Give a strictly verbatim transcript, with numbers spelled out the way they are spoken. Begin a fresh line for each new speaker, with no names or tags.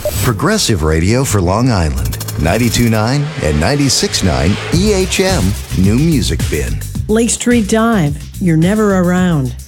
Progressive Radio for Long Island. ninety-two point nine and ninety-six point nine E H M New Music Bin.
Lake Street Dive. You're never around.